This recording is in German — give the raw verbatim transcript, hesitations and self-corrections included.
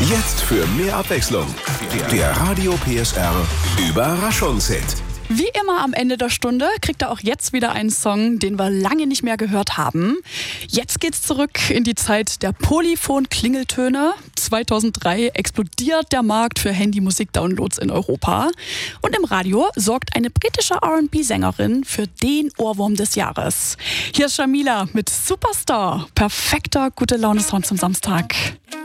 Jetzt für mehr Abwechslung. Der Radio P S R Überraschungshit. Wie immer am Ende der Stunde kriegt er auch jetzt wieder einen Song, den wir lange nicht mehr gehört haben. Jetzt geht's zurück in die Zeit der Polyphon-Klingeltöne. zweitausenddrei explodiert der Markt für Handymusik-Downloads in Europa. Und im Radio sorgt eine britische R und B-Sängerin für den Ohrwurm des Jahres. Hier ist Jamila mit Superstar. Perfekter Gute-Laune-Sound zum Samstag.